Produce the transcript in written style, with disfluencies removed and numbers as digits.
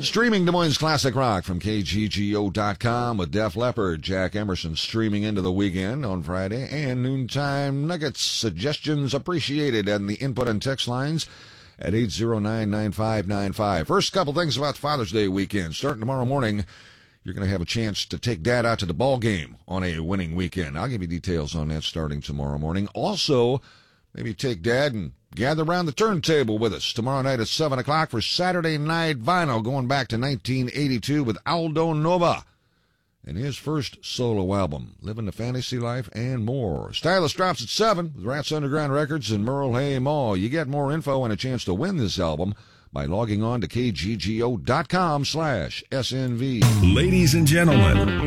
Streaming Des Moines Classic Rock from KGGO.com with Def Leppard. Jack Emerson streaming into the weekend on Friday. And Noontime Nuggets. Suggestions appreciated and the input and text lines at 809-9595. First couple things about Father's Day weekend. Starting tomorrow morning, you're going to have a chance to take Dad out to the ball game on a winning weekend. I'll give you details on that starting tomorrow morning. Also, maybe take Dad and gather around the turntable with us tomorrow night at 7 o'clock for Saturday Night Vinyl, going back to 1982 with Aldo Nova and his first solo album, Living the Fantasy Life and more. Stylus drops at 7 with Rats Underground Records and Merle Hay Mall. You get more info and a chance to win this album by logging on to kggo.com/SNV. Ladies and gentlemen,